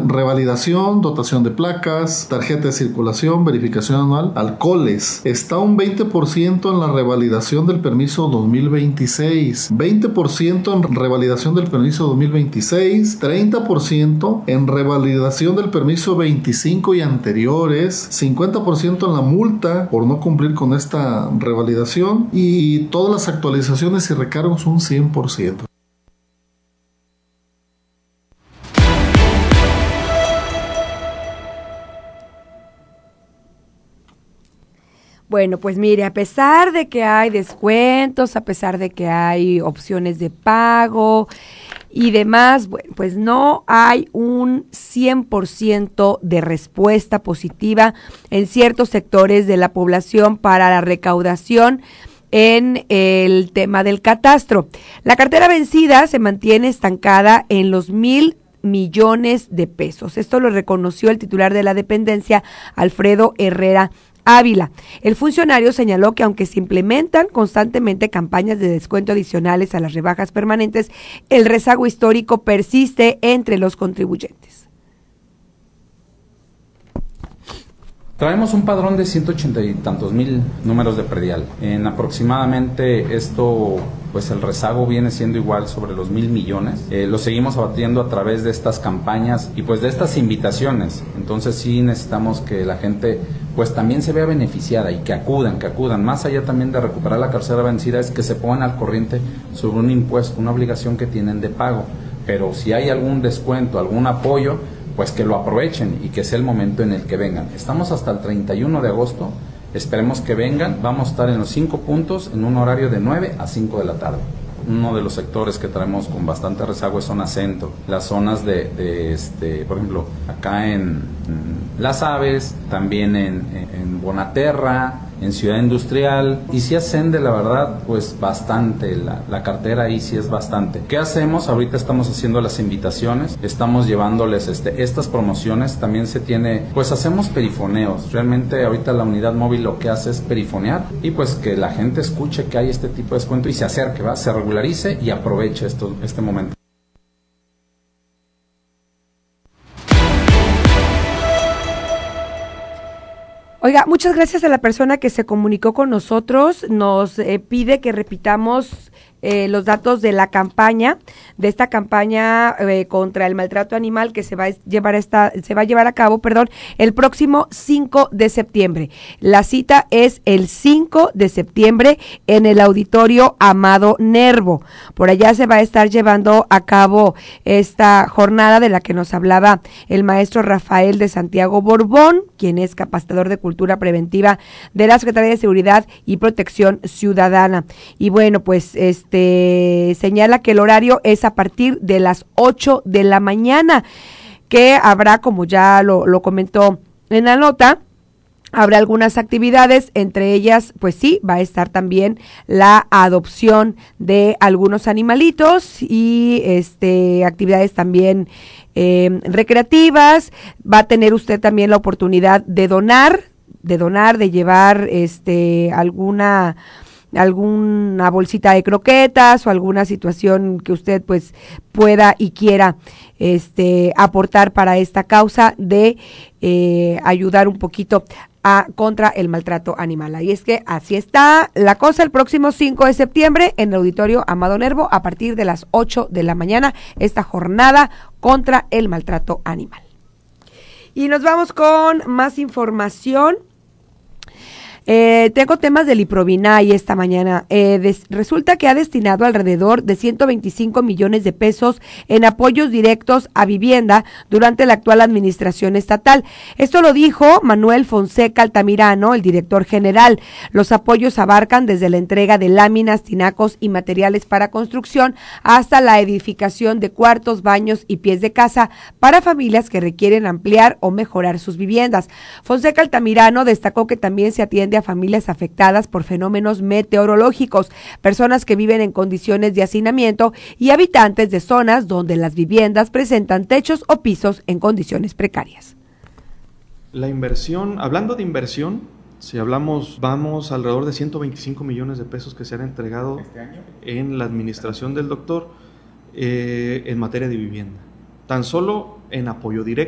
Revalidación, dotación de placas, tarjeta de circulación, verificación anual, alcoholes. Está un 20% en la revalidación del permiso 2026, 20% en revalidación del permiso 2026, 30% en revalidación del permiso 25 y anteriores, 50% en la multa por no cumplir con esta revalidación y todas las actualizaciones y recargos un 100%. Bueno, pues mire, a pesar de que hay descuentos, a pesar de que hay opciones de pago y demás, bueno, pues no hay un 100% de respuesta positiva en ciertos sectores de la población para la recaudación en el tema del catastro. La cartera vencida se mantiene estancada en los 1,000 millones de pesos. Esto lo reconoció el titular de la dependencia, Alfredo Herrera Ávila. El funcionario señaló que aunque se implementan constantemente campañas de descuento adicionales a las rebajas permanentes, el rezago histórico persiste entre los contribuyentes. Traemos un padrón de 180 y tantos mil números de predial. En aproximadamente esto, pues el rezago viene siendo igual sobre los 1,000 millones. Lo seguimos abatiendo a través de estas campañas y pues de estas invitaciones. Entonces sí necesitamos que la gente pues también se vea beneficiada y que acudan. Más allá también de recuperar la cartera vencida es que se pongan al corriente sobre un impuesto, una obligación que tienen de pago. Pero si hay algún descuento, algún apoyo, pues que lo aprovechen y que sea el momento en el que vengan. Estamos hasta el 31 de agosto, esperemos que vengan, vamos a estar en los 5 puntos en un horario de 9 a 5 de la tarde. Uno de los sectores que traemos con bastante rezago es zona centro, las zonas por ejemplo, acá en Las Aves, también en Bonaterra, en Ciudad Industrial, y si ascende la verdad pues bastante, la cartera ahí sí es bastante. ¿Qué hacemos? Ahorita estamos haciendo las invitaciones, estamos llevándoles estas promociones, también pues hacemos perifoneos, realmente ahorita la unidad móvil lo que hace es perifonear y pues que la gente escuche que hay este tipo de descuento y se acerque, se regularice y aproveche este momento. Oiga, muchas gracias a la persona que se comunicó con nosotros, nos pide que repitamos los datos de la campaña, de esta campaña contra el maltrato animal que se va a llevar a cabo, el próximo 5 de septiembre. La cita es el 5 de septiembre en el Auditorio Amado Nervo. Por allá se va a estar llevando a cabo esta jornada de la que nos hablaba el maestro Rafael de Santiago Borbón, quien es capacitador de cultura preventiva de la Secretaría de Seguridad y Protección Ciudadana. Y bueno, pues señala que el horario es a partir de las 8 de la mañana, que habrá, como ya lo comentó en la nota, habrá algunas actividades, entre ellas, pues sí, va a estar también la adopción de algunos animalitos y actividades también recreativas. Va a tener usted también la oportunidad de donar, de llevar alguna bolsita de croquetas o alguna situación que usted pues pueda y quiera aportar para esta causa de ayudar un poquito contra el maltrato animal. Y es que así está la cosa. El próximo 5 de septiembre en el Auditorio Amado Nervo a partir de las 8 de la mañana esta jornada contra el maltrato animal. Y nos vamos con más información. Tengo temas del IPROVINAI esta mañana. Resulta que ha destinado alrededor de 125 millones de pesos en apoyos directos a vivienda durante la actual administración estatal. Esto lo dijo Manuel Fonseca Altamirano, el director general. Los apoyos abarcan desde la entrega de láminas, tinacos y materiales para construcción hasta la edificación de cuartos, baños y pies de casa para familias que requieren ampliar o mejorar sus viviendas. Fonseca Altamirano destacó que también se atiende a familias afectadas por fenómenos meteorológicos, personas que viven en condiciones de hacinamiento y habitantes de zonas donde las viviendas presentan techos o pisos en condiciones precarias. La inversión, hablando de inversión, vamos alrededor de 125 millones de pesos que se han entregado ¿este año? En la administración del doctor en materia de vivienda, tan solo en apoyo directo.